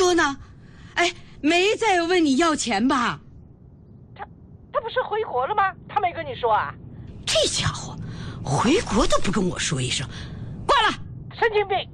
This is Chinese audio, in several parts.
多呢？哎，没再问你要钱吧？ 他不是回国了吗？他没跟你说啊？ 这家伙回国都不跟我说一声，挂了。 神经病！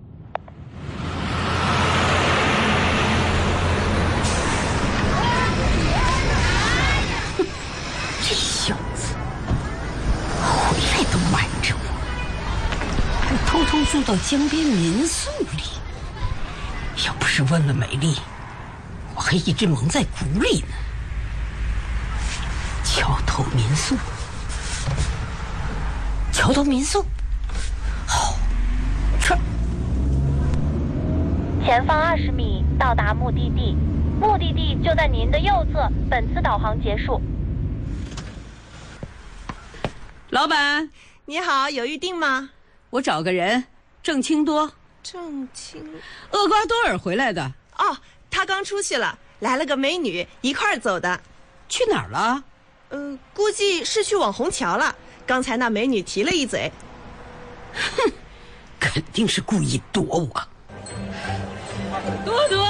哼，这小子回来都瞒着我，还偷偷住到江边民宿里。要不是问了美丽，我还一直蒙在鼓里呢。桥头民宿，桥头民宿，好，这前方20米到达目的地，目的地就在您的右侧。本次导航结束。 老板， 你好，有预定吗？ 我找个人，郑清多。 郑清， 厄瓜多尔回来的。 哦，他刚出去了，来了个美女，一块儿走的。 去哪儿了？ 估计是去网红桥了。刚才那美女提了一嘴。 哼，肯定是故意躲我。多多，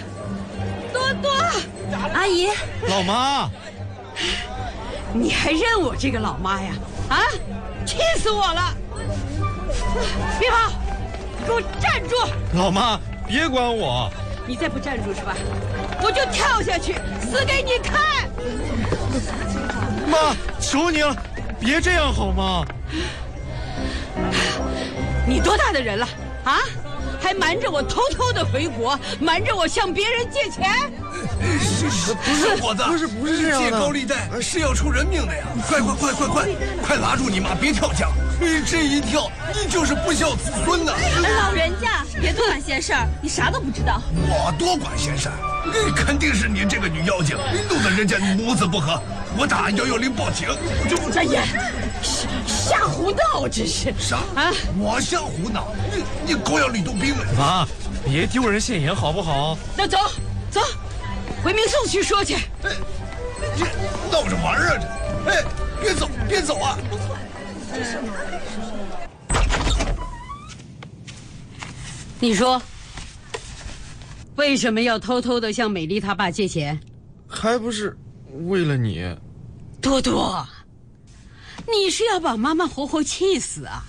阿姨， 老妈， 你还认我这个老妈呀？啊，气死我了！别跑，给我站住！ 老妈，别管我。 你再不站住是吧？我就跳下去，死给你看！ 妈，求你了，别这样好吗？ 你多大的人了啊？还瞒着我偷偷的回国，瞒着我向别人借钱？ 不是我的， 不是这样的。 借高利贷是要出人命的呀！快拉住你妈，别跳江！这一跳，你就是不孝子孙呐！ 老人家，别多管闲事儿，你啥都不知道。 我多管闲事儿，肯定是你这个女妖精，弄得人家母子不和。我打110报警，我就不。 哎呀，瞎胡闹，真是啥啊！我瞎胡闹？你狗咬吕洞宾了！ 妈，别丢人现眼好不好？ 那走，回民宿去说去。 这闹着玩啊这！哎，别走啊！ 你说，为什么要偷偷的向美丽她爸借钱？ 还不是为了你。 多多，你是要把妈妈活活气死啊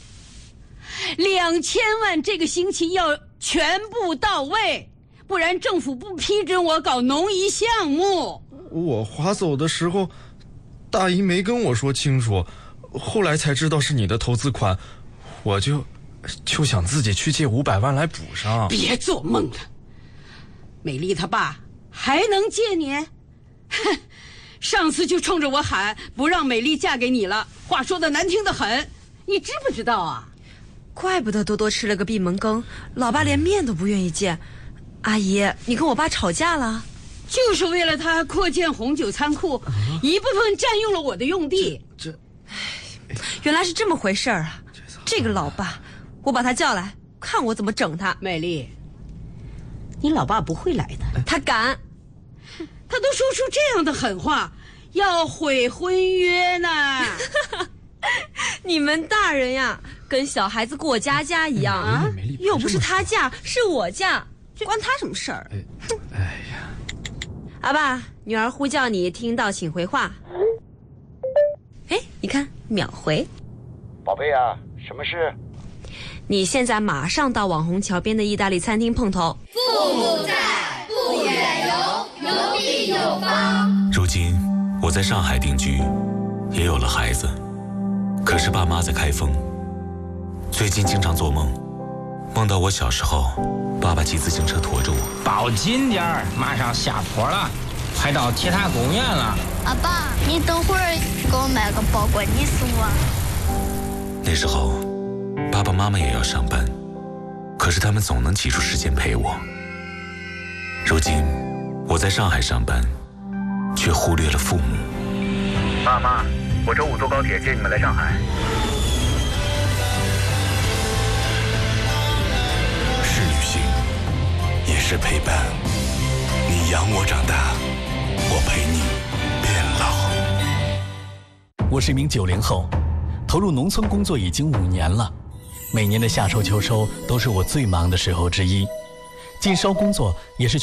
！2000万这个星期要全部到位，不然政府不批准我搞农移项目。 我划走的时候，大姨没跟我说清楚，后来才知道是你的投资款，我就想自己去借500万来补上。 别做梦了，美丽她爸还能借你？哼！上次就冲着我喊不让美丽嫁给你了，话说的难听得很，你知不知道啊？ 怪不得多多吃了个闭门羹，老爸连面都不愿意见。阿姨，你跟我爸吵架了？ 就是为了他扩建红酒仓库，一部分占用了我的用地。 原来是这么回事儿啊！这个老爸，我把他叫来，看我怎么整他。 美丽，你老爸不会来的。 他敢， 他都说出这样的狠话，要毁婚约呢。 你们大人呀，跟小孩子过家家一样啊！又不是他嫁，是我嫁，关他什么事儿？ 哎呀， 阿爸，女儿呼叫你，听到请回话。哎，你看，秒回。 宝贝啊，什么事？ 你现在马上到网红桥边的意大利餐厅碰头。 父母在，不远游，有必有方。 如今我在上海定居，也有了孩子，可是爸妈在开封。最近经常做梦，梦到我小时候，爸爸骑自行车驮着我。 抱紧点儿，马上下坡了，快到铁塔公园了。 阿爸，你等会儿给我买个包裹，你送我。 那时候爸爸妈妈也要上班，可是他们总能挤出时间陪我。如今我在上海上班，却忽略了父母。 爸妈，我周5坐高铁接你们来上海。 是旅行，也是陪伴。你养我长大，我陪你变老。 我是一名90后，投入农村工作已经5年了。每年的夏收秋收都是我最忙的时候之一，进烧工作也是